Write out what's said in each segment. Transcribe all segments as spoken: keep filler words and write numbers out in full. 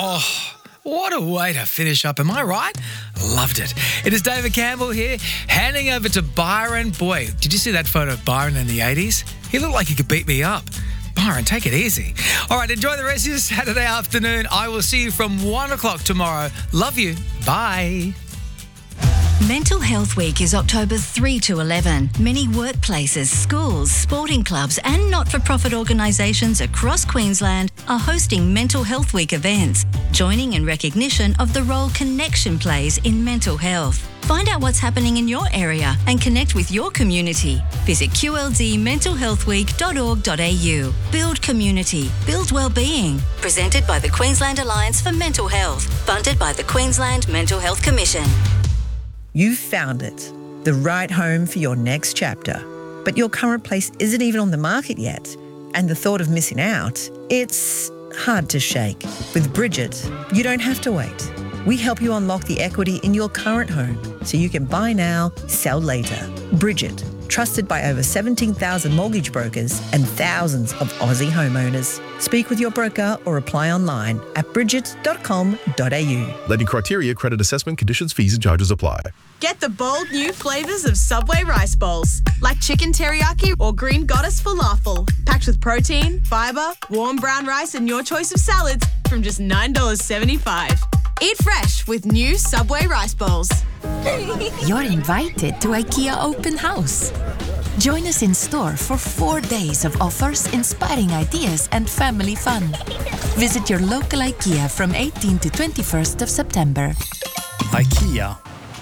Oh, what a way to finish up, am I right? Loved it. It is David Campbell here, handing over to Byron. Boy, did you see that photo of Byron in the eighties? He looked like he could beat me up. Byron, take it easy. All right, enjoy the rest of your Saturday afternoon. I will see you from one o'clock tomorrow. Love you. Bye. Mental Health Week is October three to eleven. Many workplaces, schools, sporting clubs and not-for-profit organisations across Queensland are hosting Mental Health Week events, joining in recognition of the role connection plays in mental health. Find out what's happening in your area and connect with your community. Visit q l d mental health week dot org dot a u. Build community, build wellbeing. Presented by the Queensland Alliance for Mental Health, funded by the Queensland Mental Health Commission. You've found it, the right home for your next chapter. But your current place isn't even on the market yet. And the thought of missing out, it's hard to shake. With Bridget, you don't have to wait. We help you unlock the equity in your current home so you can buy now, sell later. Bridget, trusted by over seventeen thousand mortgage brokers and thousands of Aussie homeowners. Speak with your broker or apply online at bridget dot com dot a u. Lending criteria, credit assessment, conditions, fees and charges apply. Get the bold new flavours of Subway rice bowls, like chicken teriyaki or green goddess falafel, packed with protein, fibre, warm brown rice and your choice of salads from just nine dollars seventy-five. Eat fresh with new Subway rice bowls. You're invited to IKEA Open House. Join us in store for four days of offers, inspiring ideas and family fun. Visit your local IKEA from eighteenth to twenty-first of September. IKEA.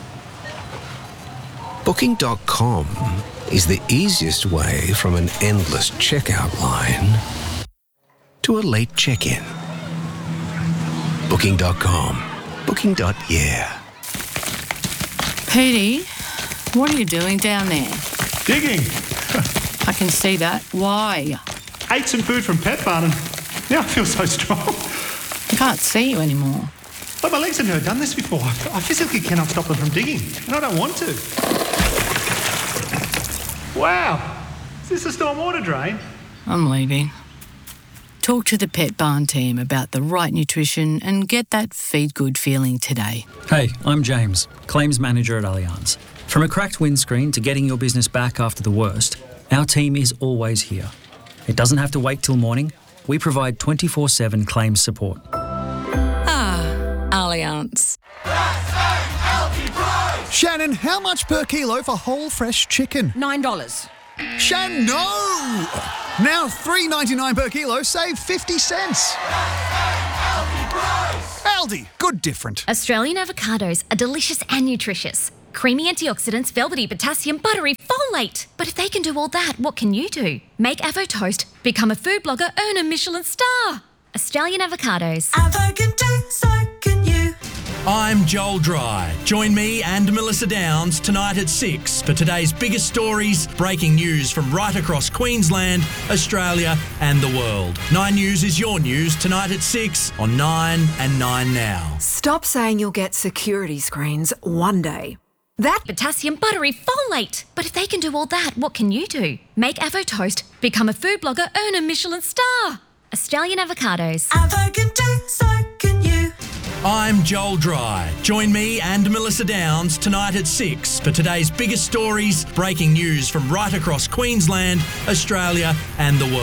Booking dot com is the easiest way from an endless checkout line to a late check-in. Booking dot com. Booking. Yeah. Petey, what are you doing down there? Digging. I can see that. Why? Ate some food from Pet Barn and now I feel so strong. I can't see you anymore. But my legs have never done this before. I physically cannot stop them from digging, and I don't want to. Wow. Is this a stormwater drain? I'm leaving. Talk to the Pet Barn team about the right nutrition and get that feed good feeling today. Hey, I'm James, Claims Manager at Allianz. From a cracked windscreen to getting your business back after the worst, our team is always here. It doesn't have to wait till morning. We provide twenty-four seven claims support. Ah, Allianz. Shannon, how much per kilo for whole fresh chicken? Nine dollars. Shannon, no! Now three ninety-nine per kilo, save fifty cents. Aldi, good different. Australian avocados are delicious and nutritious. Creamy antioxidants, velvety potassium, buttery, folate. But if they can do all that, what can you do? Make Avo Toast, become a food blogger, earn a Michelin star. Australian avocados. Avo can do, so can you. I'm Joel Dry. Join me and Melissa Downs tonight at six for today's biggest stories, breaking news from right across Queensland, Australia and the world. Nine News is your news tonight at six on Nine and Nine Now. Stop saying you'll get security screens one day. That potassium, buttery, folate. But if they can do all that, what can you do? Make Avo Toast, become a food blogger, earn a Michelin star. Australian avocados. Avo can do, so can you. I'm Joel Dry. Join me and Melissa Downs tonight at six for today's biggest stories, breaking news from right across Queensland, Australia and the world.